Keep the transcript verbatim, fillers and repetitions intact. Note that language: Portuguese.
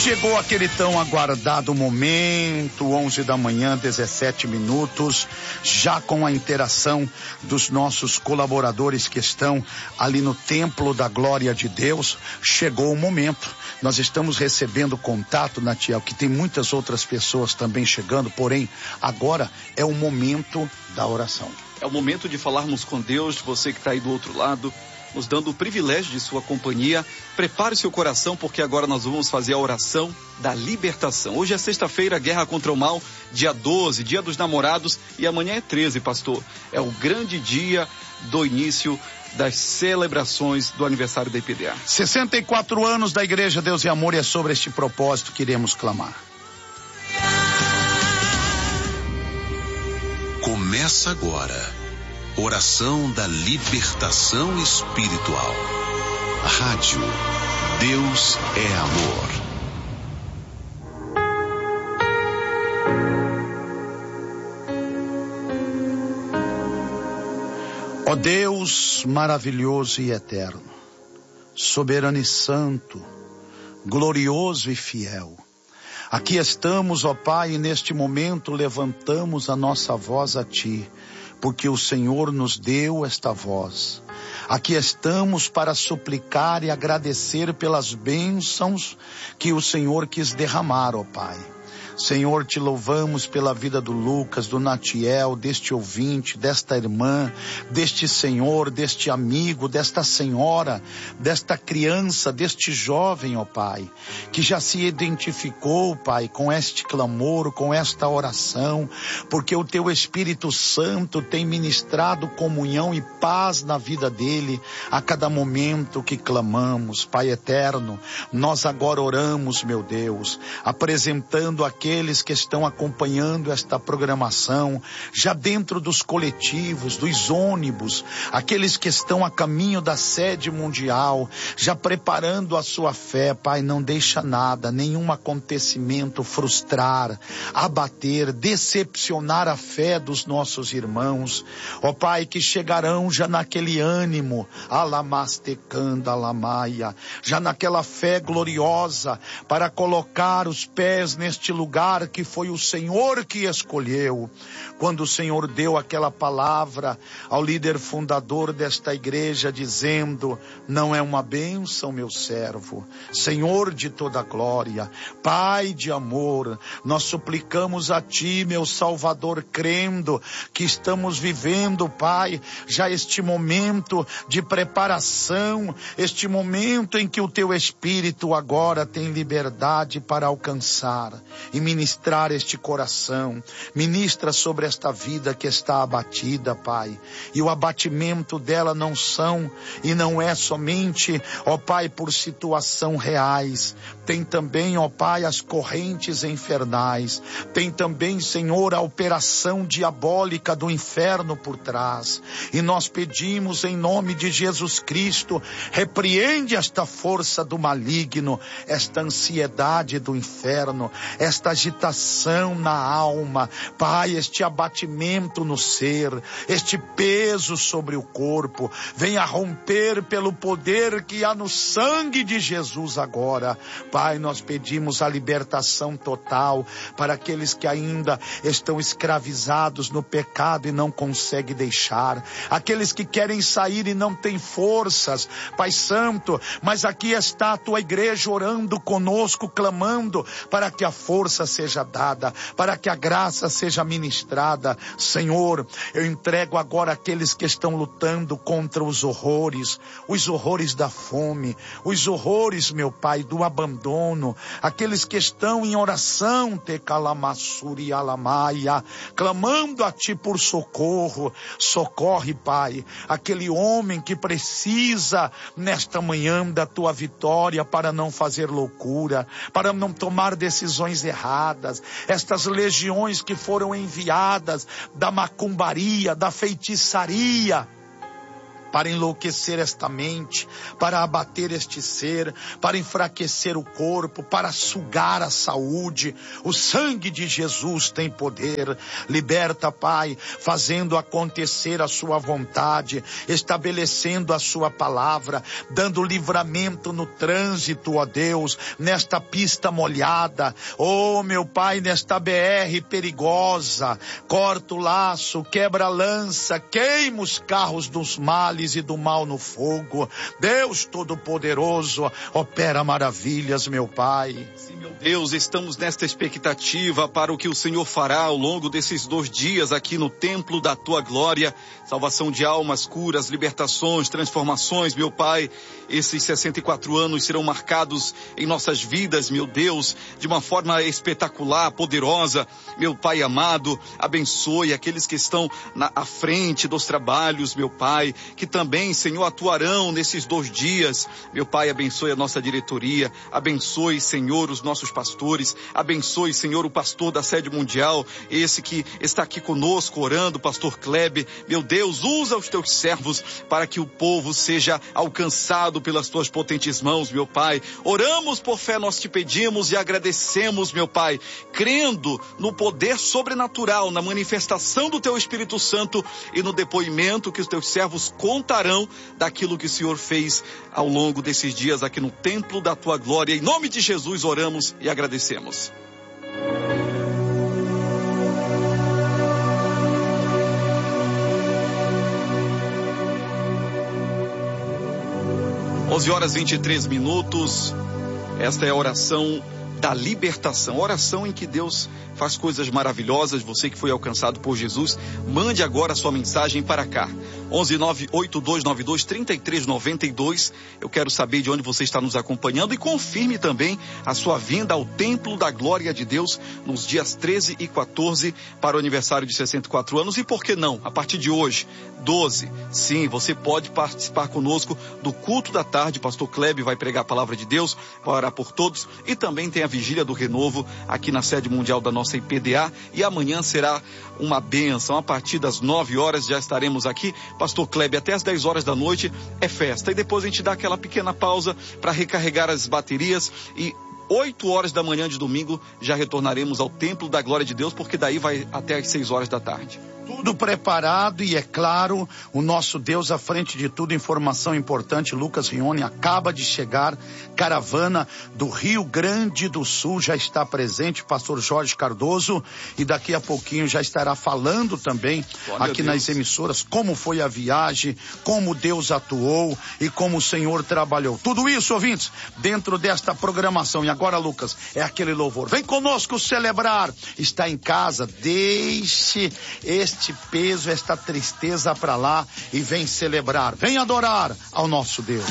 Chegou aquele tão aguardado momento, onze da manhã, dezessete minutos, já com a interação dos nossos colaboradores que estão ali no Templo da Glória de Deus. Chegou o momento. Nós estamos recebendo contato, Natiel, que tem muitas outras pessoas também chegando, porém, agora é o momento da oração. É o momento de falarmos com Deus, você que está aí do outro lado, nos dando o privilégio de sua companhia. Prepare seu coração, porque agora nós vamos fazer a oração da libertação. Hoje é sexta-feira, Guerra contra o Mal, dia doze, dia dos namorados, e amanhã é treze, pastor. É o grande dia do início das celebrações do aniversário da I P D A. sessenta e quatro anos da Igreja Deus e Amor, e é sobre este propósito que iremos clamar. Começa agora. Oração da libertação espiritual. Rádio Deus é Amor. Ó Deus maravilhoso e eterno, soberano e santo, glorioso e fiel, aqui estamos, ó Pai, e neste momento levantamos a nossa voz a Ti, porque o Senhor nos deu esta voz. Aqui estamos para suplicar e agradecer pelas bênçãos que o Senhor quis derramar, ó Pai. Senhor, te louvamos pela vida do Lucas, do Natiel, deste ouvinte, desta irmã, deste senhor, deste amigo, desta senhora, desta criança, deste jovem, ó Pai, que já se identificou, Pai, com este clamor, com esta oração, porque o Teu Espírito Santo tem ministrado comunhão e paz na vida dele a cada momento que clamamos. Pai eterno, nós agora oramos, meu Deus, apresentando aqui aqueles que estão acompanhando esta programação, já dentro dos coletivos, dos ônibus, aqueles que estão a caminho da sede mundial, já preparando a sua fé. Pai, não deixa nada, nenhum acontecimento frustrar, abater, decepcionar a fé dos nossos irmãos. Ó Pai, que chegarão já naquele ânimo, alamastecanda alamaia, já naquela fé gloriosa, para colocar os pés neste lugar que foi o Senhor que escolheu. Quando o Senhor deu aquela palavra ao líder fundador desta igreja, dizendo: não é uma bênção, meu servo, Senhor de toda glória, Pai de amor, nós suplicamos a Ti, meu Salvador, crendo que estamos vivendo, Pai, já este momento de preparação, este momento em que o Teu Espírito agora tem liberdade para alcançar e ministrar este coração. Ministra sobre esta vida que está abatida, Pai, e o abatimento dela não são e não é somente, ó Pai, por situação reais, tem também, ó Pai, as correntes infernais, tem também, Senhor, a operação diabólica do inferno por trás, e nós pedimos em nome de Jesus Cristo, repreende esta força do maligno, esta ansiedade do inferno, esta agitação na alma, Pai, este abatimento no ser, este peso sobre o corpo, venha romper pelo poder que há no sangue de Jesus agora. Pai, nós pedimos a libertação total para aqueles que ainda estão escravizados no pecado e não conseguem deixar, aqueles que querem sair e não têm forças, Pai Santo, mas aqui está a Tua igreja orando conosco, clamando para que a força seja dada, para que a graça seja ministrada. Senhor, eu entrego agora aqueles que estão lutando contra os horrores, os horrores da fome, os horrores, meu Pai, do abandono, aqueles que estão em oração, te calamassuri alamaia, clamando a Ti por socorro. Socorre, Pai, aquele homem que precisa nesta manhã da Tua vitória para não fazer loucura, para não tomar decisões erradas, estas legiões que foram enviadas da macumbaria, da feitiçaria, para enlouquecer esta mente, para abater este ser, para enfraquecer o corpo, para sugar a saúde. O sangue de Jesus tem poder. Liberta, Pai, fazendo acontecer a sua vontade, estabelecendo a sua palavra, dando livramento no trânsito, ó Deus, nesta pista molhada, oh meu Pai, nesta B R perigosa. Corta o laço, quebra a lança, queima os carros dos males e do mal no fogo. Deus Todo-Poderoso, opera maravilhas, meu Pai. Sim, meu Deus, estamos nesta expectativa para o que o Senhor fará ao longo desses dois dias aqui no templo da tua glória. Salvação de almas, curas, libertações, transformações, meu Pai. Esses sessenta e quatro anos serão marcados em nossas vidas, meu Deus, de uma forma espetacular, poderosa. Meu Pai amado, abençoe aqueles que estão na à frente dos trabalhos, meu Pai, que também, Senhor, atuarão nesses dois dias. Meu Pai, abençoe a nossa diretoria, abençoe, Senhor, os nossos pastores, abençoe, Senhor, o pastor da sede mundial, esse que está aqui conosco orando, pastor Klebe. Meu Deus, usa os teus servos para que o povo seja alcançado pelas tuas potentes mãos, meu Pai. Oramos por fé, nós te pedimos e agradecemos, meu Pai, crendo no poder sobrenatural, na manifestação do teu Espírito Santo e no depoimento que os teus servos contarão daquilo que o Senhor fez ao longo desses dias aqui no templo da tua glória. Em nome de Jesus oramos e agradecemos. onze horas e vinte e três minutos, esta é a oração da libertação, oração em que Deus faz coisas maravilhosas. Você que foi alcançado por Jesus, mande agora a sua mensagem para cá, onze nove oito dois nove dois três três nove dois. Eu quero saber de onde você está nos acompanhando e confirme também a sua vinda ao Templo da Glória de Deus nos dias treze e quatorze para o aniversário de sessenta e quatro anos. E por que não, a partir de hoje, doze, sim, você pode participar conosco do culto da tarde. Pastor Klebe vai pregar a palavra de Deus, vai orar por todos, e também tem a vigília do renovo aqui na sede mundial da nossa I P D A, e amanhã será uma bênção. A partir das nove horas já estaremos aqui, pastor Klebe, até as dez horas da noite é festa, e depois a gente dá aquela pequena pausa para recarregar as baterias, e oito horas da manhã de domingo já retornaremos ao Templo da Glória de Deus, porque daí vai até as seis horas da tarde. Tudo preparado e, é claro, o nosso Deus à frente de tudo. Informação importante, Lucas Rione acaba de chegar, caravana do Rio Grande do Sul já está presente, pastor Jorge Cardoso, e daqui a pouquinho já estará falando também oh, aqui nas emissoras como foi a viagem, como Deus atuou e como o Senhor trabalhou. Tudo isso, ouvintes, dentro desta programação. E agora, Lucas, é aquele louvor. Vem conosco celebrar. Está em casa, deixe este este peso, esta tristeza para lá e vem celebrar, vem adorar ao nosso Deus.